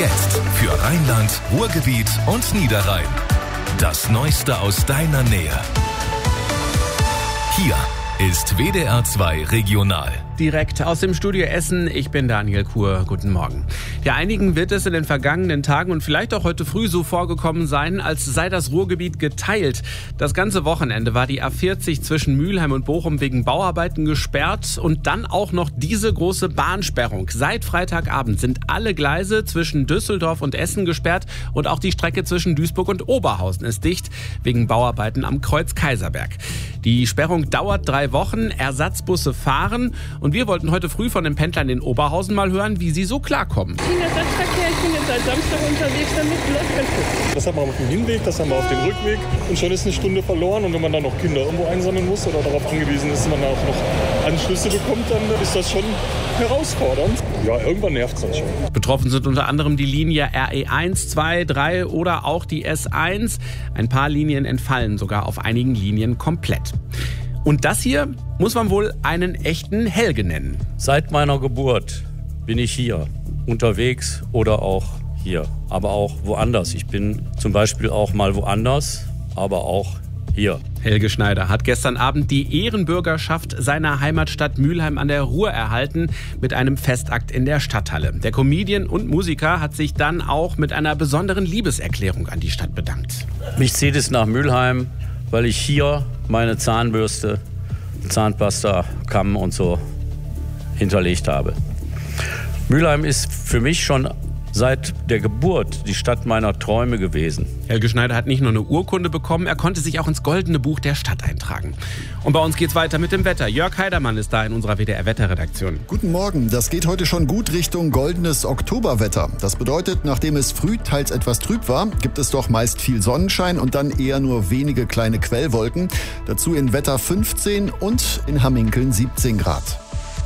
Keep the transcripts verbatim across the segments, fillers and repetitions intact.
Jetzt für Rheinland, Ruhrgebiet und Niederrhein. Das Neueste aus deiner Nähe. Hier ist W D R zwei Regional. Direkt aus dem Studio Essen, ich bin Daniel Kuhr. Guten Morgen. Ja, einigen wird es in den vergangenen Tagen und vielleicht auch heute früh so vorgekommen sein, als sei das Ruhrgebiet geteilt. Das ganze Wochenende war die A vierzig zwischen Mülheim und Bochum wegen Bauarbeiten gesperrt und dann auch noch diese große Bahnsperrung. Seit Freitagabend sind alle Gleise zwischen Düsseldorf und Essen gesperrt und auch die Strecke zwischen Duisburg und Oberhausen ist dicht wegen Bauarbeiten am Kreuz Kaiserberg. Die Sperrung dauert drei Wochen, Ersatzbusse fahren und wir wollten heute früh von den Pendlern in Oberhausen mal hören, wie sie so klarkommen. Ich bin Ersatzverkehr, ich bin jetzt seit Samstag unterwegs, damit läuft ganz gut. Das haben wir auf dem Hinweg, das haben wir auf dem Rückweg und schon ist eine Stunde verloren. Und wenn man dann noch Kinder irgendwo einsammeln muss oder darauf angewiesen ist, dass man auch noch Anschlüsse bekommt, dann ist das schon herausfordernd. Ja, irgendwann nervt es dann schon. Betroffen sind unter anderem die Linie R E eins, zwei, drei oder auch die S eins. Ein paar Linien entfallen sogar auf einigen Linien komplett. Und das hier muss man wohl einen echten Helge nennen. Seit meiner Geburt bin ich hier, unterwegs oder auch hier, aber auch woanders. Ich bin zum Beispiel auch mal woanders, aber auch hier. Helge Schneider hat gestern Abend die Ehrenbürgerschaft seiner Heimatstadt Mülheim an der Ruhr erhalten mit einem Festakt in der Stadthalle. Der Comedian und Musiker hat sich dann auch mit einer besonderen Liebeserklärung an die Stadt bedankt. Mich zieht es nach Mülheim, weil ich hier meine Zahnbürste, Zahnpasta, Kamm und so hinterlegt habe. Mülheim ist für mich schon seit der Geburt die Stadt meiner Träume gewesen. Helge Schneider hat nicht nur eine Urkunde bekommen, er konnte sich auch ins Goldene Buch der Stadt eintragen. Und bei uns geht's weiter mit dem Wetter. Jörg Heidermann ist da in unserer W D R-Wetterredaktion. Guten Morgen. Das geht heute schon gut Richtung goldenes Oktoberwetter. Das bedeutet, nachdem es früh teils etwas trüb war, gibt es doch meist viel Sonnenschein und dann eher nur wenige kleine Quellwolken. Dazu in Wetter fünfzehn und in Hamminkeln siebzehn Grad.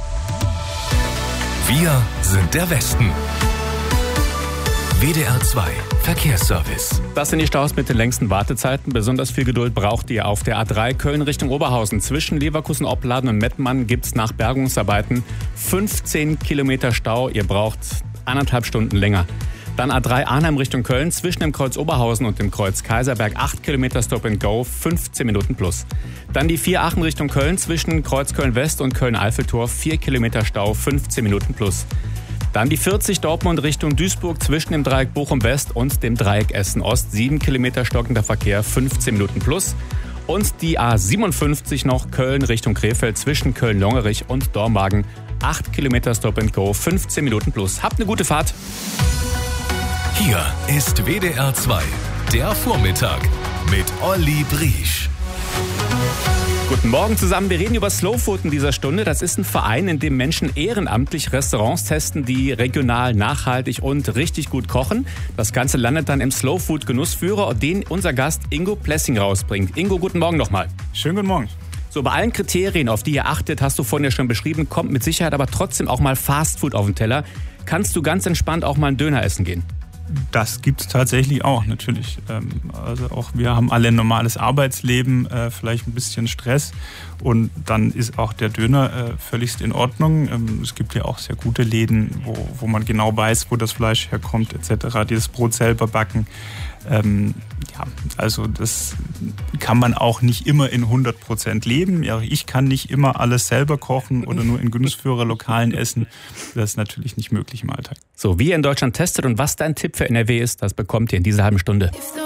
Wir sind der Westen. W D R zwei Verkehrsservice. Das sind die Staus mit den längsten Wartezeiten. Besonders viel Geduld braucht ihr auf der A drei Köln Richtung Oberhausen. Zwischen Leverkusen, Opladen und Mettmann gibt es nach Bergungsarbeiten fünfzehn Kilometer Stau. Ihr braucht anderthalb Stunden länger. Dann A drei Arnhem Richtung Köln. Zwischen dem Kreuz Oberhausen und dem Kreuz Kaiserberg acht Kilometer Stop and Go, fünfzehn Minuten plus. Dann die vier Aachen Richtung Köln. Zwischen Kreuz Köln West und Köln Eiffeltor vier Kilometer Stau, fünfzehn Minuten plus. Dann die vierzig Dortmund Richtung Duisburg zwischen dem Dreieck Bochum West und dem Dreieck Essen Ost. sieben Kilometer stockender Verkehr, fünfzehn Minuten plus. Und die A siebenundfünfzig noch Köln Richtung Krefeld zwischen Köln-Longerich und Dormagen. acht Kilometer Stop and Go, fünfzehn Minuten plus. Habt eine gute Fahrt. Hier ist W D R zwei, der Vormittag mit Olli Briesch. Guten Morgen zusammen. Wir reden über Slow Food in dieser Stunde. Das ist ein Verein, in dem Menschen ehrenamtlich Restaurants testen, die regional, nachhaltig und richtig gut kochen. Das Ganze landet dann im Slow Food Genussführer, den unser Gast Ingo Plessing rausbringt. Ingo, guten Morgen nochmal. Schönen guten Morgen. So, bei allen Kriterien, auf die ihr achtet, hast du vorhin ja schon beschrieben, kommt mit Sicherheit aber trotzdem auch mal Fast Food auf den Teller. Kannst du ganz entspannt auch mal einen Döner essen gehen? Das gibt es tatsächlich auch, natürlich. Also auch wir haben alle ein normales Arbeitsleben, vielleicht ein bisschen Stress und dann ist auch der Döner völligst in Ordnung. Es gibt ja auch sehr gute Läden, wo, wo man genau weiß, wo das Fleisch herkommt et cetera. Die das Brot selber backen. Ähm, ja, also das kann man auch nicht immer in hundert Prozent leben. Ja, ich kann nicht immer alles selber kochen oder nur in Genussführerlokalen essen. Das ist natürlich nicht möglich im Alltag. So, wie ihr in Deutschland testet und was dein Tipp für N R W ist, das bekommt ihr in dieser halben Stunde.